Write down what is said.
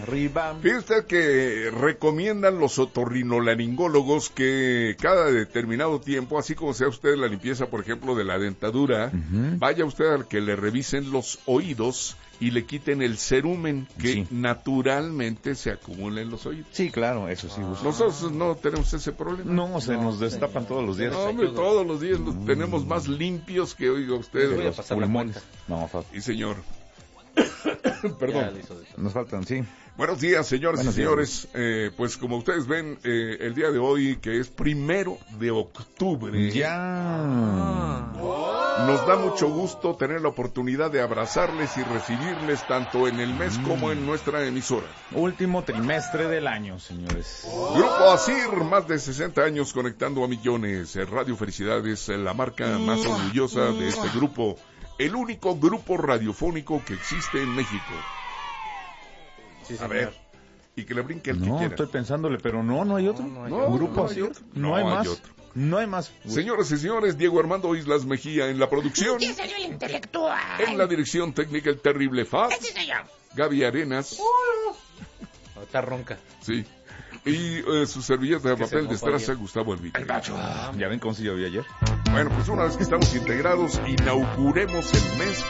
Arriba. Fíjate que recomiendan los otorrinolaringólogos que cada determinado tiempo, así como sea usted la limpieza, por ejemplo, de la dentadura, vaya usted al que le revisen los oídos y le quiten el cerumen que naturalmente se acumula en los oídos. Sí, claro, eso sí. Nosotros no tenemos ese problema. No, se nos destapan todos los días. No, hombre, todos los días los tenemos más limpios que, oiga usted, los pulmones. No, sí, señor. Perdón. Nos faltan, sí. Buenos días, señores y señores. Pues como ustedes ven, el día de hoy, que es 1 de octubre, ya nos da mucho gusto tener la oportunidad de abrazarles y recibirles tanto en el mes como en nuestra emisora. Último trimestre del año, señores. Grupo ASIR, más de 60 años conectando a millones. Radio Felicidades, la marca más orgullosa de este grupo. El único grupo radiofónico que existe en México. Sí, a ver, y que le brinque el que quiera. No, estoy pensándole, pero no hay otro. Grupo así. No hay más. No hay más. Señoras y señores, Diego Armando Islas Mejía en la producción. ¡Ya salió el intelectual! En la dirección técnica, el terrible Faz. ¡Ese soy yo! Gaby Arenas. Está ronca. Sí. Y su servilleta de papel de estraza, Gustavo Elvita. Ya ven cómo se yo vi ayer. Bueno, pues una vez que estamos integrados, inauguremos el mes